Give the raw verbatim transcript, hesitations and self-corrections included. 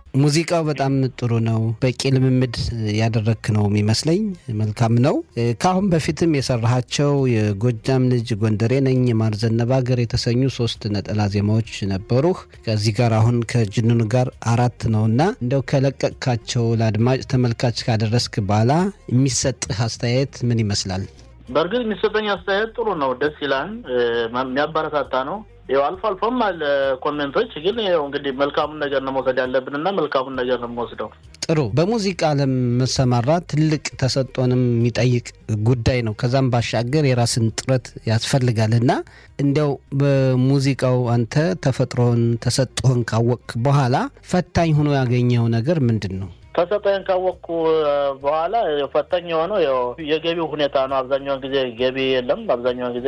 ሙዚቃው በጣም ጥሩ ነው በቂ ልምምድ ያደረክ ነው የሚመስለኝ መልካም ነው ካሁን በፊትም የሰራሃቸው የጎጃም ልጅ ጎንደሬ ነኝ ማርዘነባ ሀገር የተሰኙ ሶስት ነጠላ ዜማዎች ነበሩ ከዚህ ጋር አሁን ከጅኑን ጋር አራት ነውና እንደው ከለቀቅካቸው ለአድማጭ ተመልካች ካደረስክ በኋላ የሚሰጥህ አስተያየት ምን ይመስላል በርግጥ የሚሰጠኝ አስተያየት ጥሩ ነው ደስ ይላል የሚያበረታታ ነው ያው አልፎ አልፎም አለ ኮሜንቶች ግን ያው እንግዲህ መልካም ነገር ነው መውሰድ ያለብንና መልካም ነገር ነው መወስደው ጥሩ በሙዚቃ ዓለም መሰማራት ትልቅ ተሰጥቶንም የሚጠይቅ ጉዳይ ነው ከዛም ባሻገር የራስን ጥረት ያስፈልጋልና እንደው በሙዚቃው አንተ ተፈጥሮን ተሰጥቶን ካወቅ በኋላ ፈታኝ ሆኖ ያገኘው ነገር ምንድነው ተሰጠን ካወቅኩ በኋላ ፈተኝ ሆኖ ያው የገቢው ሁኔታ ነው አብዛኛው ጊዜ ገቢ የለም አብዛኛው ጊዜ